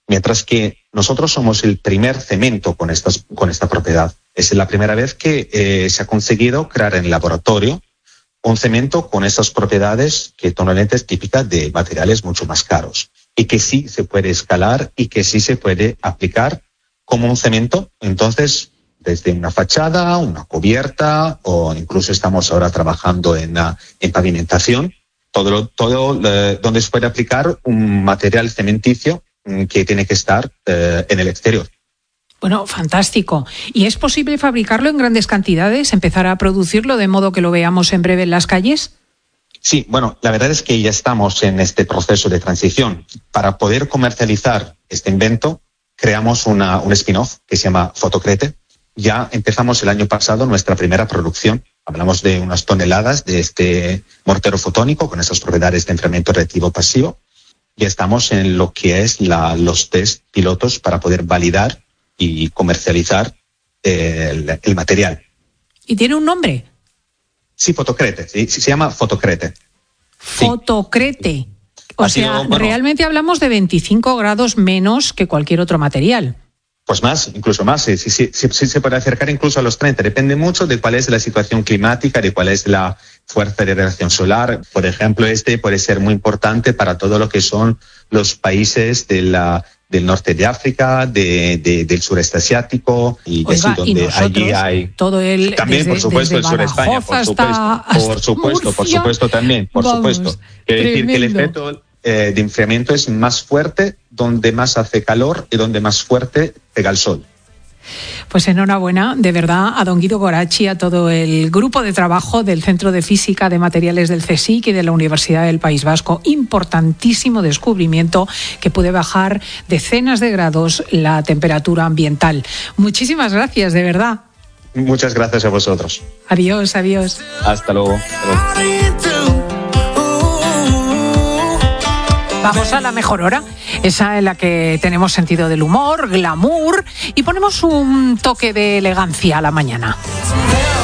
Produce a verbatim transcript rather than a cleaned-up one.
Mientras que nosotros somos el primer cemento con, estas, con esta propiedad. Es la primera vez que eh, se ha conseguido crear en laboratorio un cemento con esas propiedades que normalmente es típica de materiales mucho más caros y que sí se puede escalar y que sí se puede aplicar como un cemento. Entonces, desde una fachada, una cubierta o incluso estamos ahora trabajando en, uh, en pavimentación, todo, todo eh, donde se puede aplicar un material cementicio que tiene que estar eh, en el exterior. Bueno, fantástico. ¿Y es posible fabricarlo en grandes cantidades, empezar a producirlo de modo que lo veamos en breve en las calles? Sí, bueno, la verdad es que ya estamos en este proceso de transición. Para poder comercializar este invento, creamos una, un spin-off que se llama Fotocrete. Ya empezamos el año pasado nuestra primera producción. Hablamos de unas toneladas de este mortero fotónico con esas propiedades de enfriamiento reactivo pasivo. Ya estamos en lo que es la, los test pilotos para poder validar y comercializar el, el material. ¿Y tiene un nombre? Sí, Fotocrete, sí, sí se llama Fotocrete. Fotocrete. Sí. O Así sea, lo, bueno, realmente hablamos de veinticinco grados menos que cualquier otro material. Pues más, incluso más, sí, sí, sí, sí, sí se puede acercar incluso a los treinta. Depende mucho de cuál es la situación climática, de cuál es la fuerza de radiación solar. Por ejemplo, este puede ser muy importante para todo lo que son los países de la, del norte de África, de, de, del sureste asiático y de Oiga, así, donde allí hay todo el también, desde, por supuesto, el sur de España, por supuesto, por supuesto, por supuesto también, por Vamos, supuesto. Quiere decir que el efecto eh, de enfriamiento es más fuerte donde más hace calor y donde más fuerte pega el sol. Pues enhorabuena, de verdad, a don Guido Goracci, a todo el grupo de trabajo del Centro de Física de Materiales del CSIC y de la Universidad del País Vasco. Importantísimo descubrimiento que puede bajar decenas de grados la temperatura ambiental. Muchísimas gracias, de verdad. Muchas gracias a vosotros. Adiós, adiós. Hasta luego. Hasta luego. Vamos a la mejor hora, esa en la que tenemos sentido del humor, glamour y ponemos un toque de elegancia a la mañana.